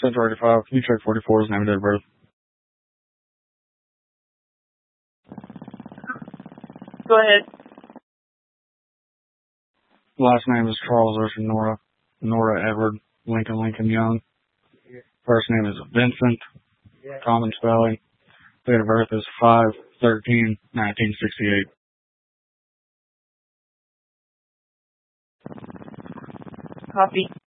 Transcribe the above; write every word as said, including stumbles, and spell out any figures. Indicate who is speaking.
Speaker 1: Central eighty-five. Can you check forty-four's name and date of birth?
Speaker 2: Go ahead.
Speaker 1: Last name is Charles Ocean Nora. Nora Edward Lincoln Lincoln Young. First name is Vincent. Common spelling. Date of birth is five thirteen nineteen sixty-eight.
Speaker 2: Copy.